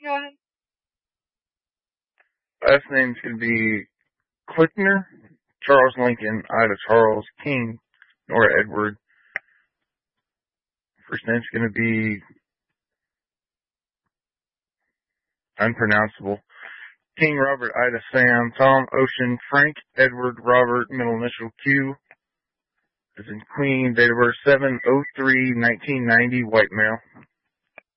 Go ahead. Last name's going to be Clickner, Charles Lincoln, Ida Charles, King, Nora Edward. First name's going to be unpronounceable. King Robert, Ida Sam, Tom Ocean, Frank Edward Robert, middle initial Q, as in Queen, date of birth 7/03/1990, white male.